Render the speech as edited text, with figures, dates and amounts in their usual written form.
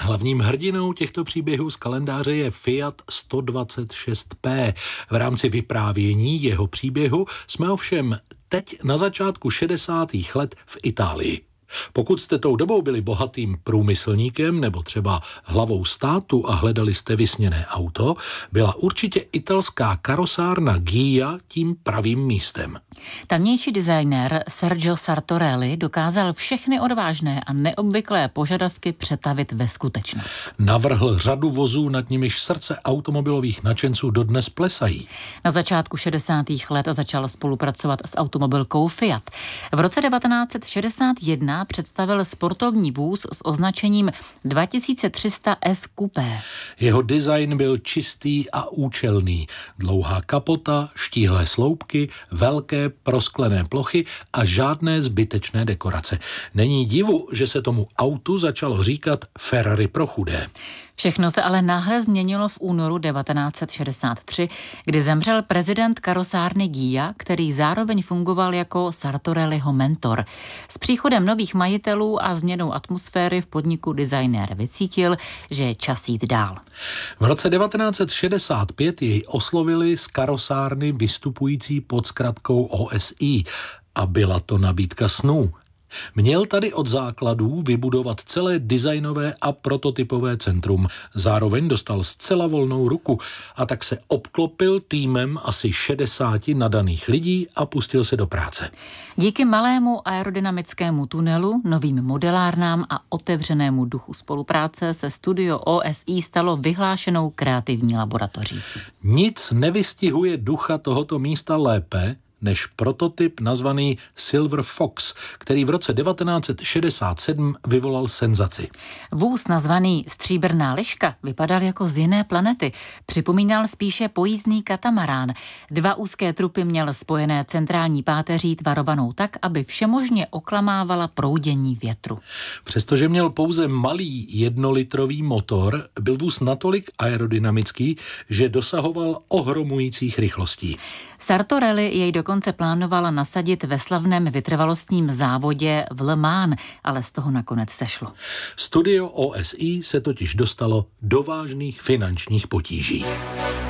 Hlavním hrdinou těchto příběhů z kalendáře je Fiat 126P. V rámci vyprávění jeho příběhu jsme ovšem teď na začátku 60. let v Itálii. Pokud jste tou dobou byli bohatým průmyslníkem nebo třeba hlavou státu a hledali jste vysněné auto, byla určitě italská karosárna Ghia tím pravým místem. Tamnější designér Sergio Sartorelli dokázal všechny odvážné a neobvyklé požadavky přetavit ve skutečnost. Navrhl řadu vozů, nad nimiž srdce automobilových nadšenců dodnes plesají. Na začátku 60. let začal spolupracovat s automobilkou Fiat. V roce 1961 představil sportovní vůz s označením 2300 S Coupé. Jeho design byl čistý a účelný. Dlouhá kapota, štíhlé sloupky, velké prosklené plochy a žádné zbytečné dekorace. Není divu, že se tomu autu začalo říkat Ferrari pro chudé. Všechno se ale náhle změnilo v únoru 1963, kdy zemřel prezident karosárny Ghia, který zároveň fungoval jako Sartorelliho mentor. S příchodem nových majitelů a změnou atmosféry v podniku designér vycítil, že je čas jít dál. V roce 1965 jej oslovili z karosárny vystupující pod zkratkou OSI a byla to nabídka snů. Měl tady od základů vybudovat celé designové a prototypové centrum. Zároveň dostal zcela volnou ruku a tak se obklopil týmem asi 60 nadaných lidí a pustil se do práce. Díky malému aerodynamickému tunelu, novým modelárnám a otevřenému duchu spolupráce se studio OSI stalo vyhlášenou kreativní laboratoří. Nic nevystihuje ducha tohoto místa lépe než prototyp nazvaný Silver Fox, který v roce 1967 vyvolal senzaci. Vůz nazvaný Stříbrná liška vypadal jako z jiné planety. Připomínal spíše pojízdný katamarán. Dva úzké trupy měl spojené centrální páteří tvarovanou tak, aby všemožně oklamávala proudění větru. Přestože měl pouze malý 1-litrový motor, byl vůz natolik aerodynamický, že dosahoval ohromujících rychlostí. Sartorelli jej dokonce plánovala nasadit ve slavném vytrvalostním závodě v Le Mans, ale z toho nakonec sešlo. Studio OSI se totiž dostalo do vážných finančních potíží.